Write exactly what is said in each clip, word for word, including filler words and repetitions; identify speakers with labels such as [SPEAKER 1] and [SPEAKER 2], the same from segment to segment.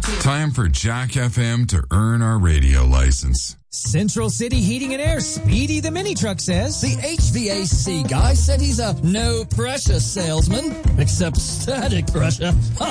[SPEAKER 1] two.
[SPEAKER 2] Time for Jack F M to earn our radio license.
[SPEAKER 3] Central City Heating and Air, Speedy the mini truck says.
[SPEAKER 4] The H V A C guy said he's a no-pressure salesman, except static pressure.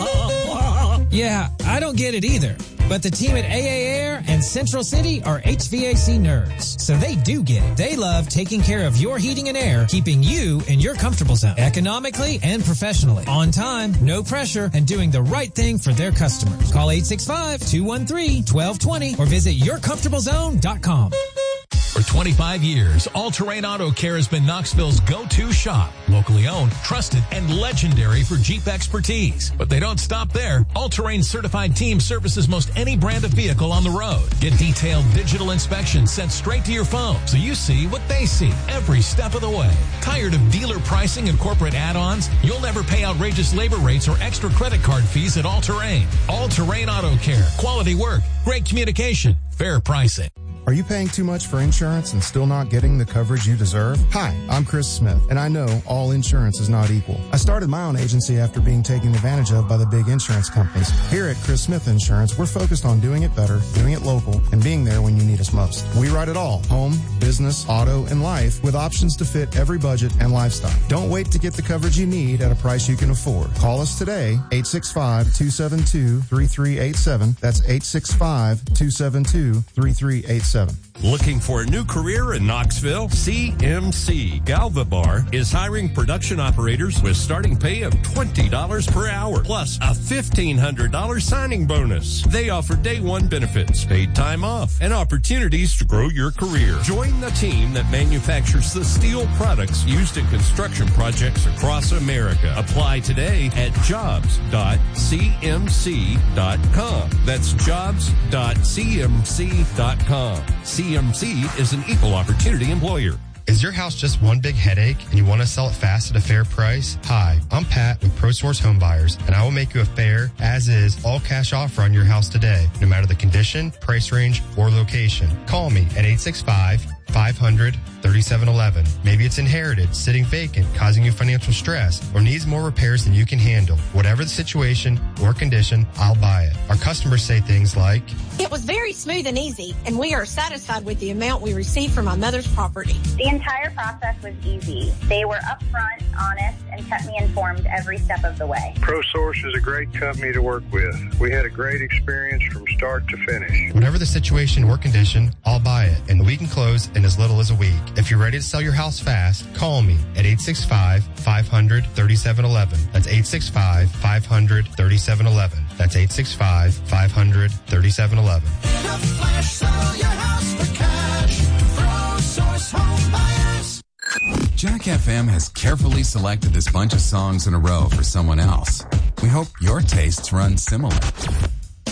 [SPEAKER 3] Yeah, I don't get it either. But the team at A A Air and Central City are H V A C nerds. So they do get it. They love taking care of your heating and air, keeping you in your comfortable zone, economically and professionally. On time, no pressure, and doing the right thing for their customers. Call eight six five, two one three, one two two zero or visit your comfortable zone dot com.
[SPEAKER 5] For twenty-five years, All Terrain Auto Care has been Knoxville's go-to shop. Locally owned, trusted, and legendary for Jeep expertise. But they don't stop there. All Terrain certified team services most any brand of vehicle on the road. Get detailed digital inspections sent straight to your phone so you see what they see every step of the way. Tired of dealer pricing and corporate add-ons? You'll never pay outrageous labor rates or extra credit card fees at All Terrain. All Terrain Auto Care. Quality work, great communication, fair pricing.
[SPEAKER 6] Are you paying too much for insurance and still not getting the coverage you deserve? Hi, I'm Chris Smith, and I know all insurance is not equal. I started my own agency after being taken advantage of by the big insurance companies. Here at Chris Smith Insurance, we're focused on doing it better, doing it local, and being there when you need us most. We write it all, home, business, auto, and life, with options to fit every budget and lifestyle. Don't wait to get the coverage you need at a price you can afford. Call us today, eight six five, two seven two, three three eight seven. That's eight six five, two seven two, three three eight seven.
[SPEAKER 7] Looking for a new career in Knoxville? C M C Galvabar is hiring production operators with starting pay of twenty dollars per hour, plus a fifteen hundred dollars signing bonus. They offer day one benefits, paid time off, and opportunities to grow your career. Join the team that manufactures the steel products used in construction projects across America. Apply today at jobs dot c m c dot com. That's jobs dot c m c dot com. C M C is an equal opportunity employer.
[SPEAKER 8] Is your house just one big headache and you want to sell it fast at a fair price? Hi, I'm Pat with ProSource Home Buyers, and I will make you a fair, as-is, all-cash offer on your house today, no matter the condition, price range, or location. Call me at eight six five, five hundred, thirty-seven eleven. Maybe it's inherited, sitting vacant, causing you financial stress, or needs more repairs than you can handle. Whatever the situation or condition, I'll buy it. Our customers say things like,
[SPEAKER 9] "It was very smooth and easy, and we are satisfied with the amount we received from my mother's property."
[SPEAKER 10] The entire process was easy. They were upfront, honest, and kept me informed every step of the way.
[SPEAKER 11] ProSource is a great company to work with. We had a great experience from start to finish.
[SPEAKER 8] Whatever the situation or condition, I'll buy it, and we can close in as little as a week. If you're ready to sell your house fast, call me at eight six five, five hundred, thirty-seven eleven. That's eight six five, five hundred, thirty-seven eleven. That's eight six five, five hundred, thirty-seven eleven.
[SPEAKER 1] In a flash, sell your house for cash. ProSource Home Buyers.
[SPEAKER 2] Jack F M has carefully selected this bunch of songs in a row for someone else. We hope your tastes run similar.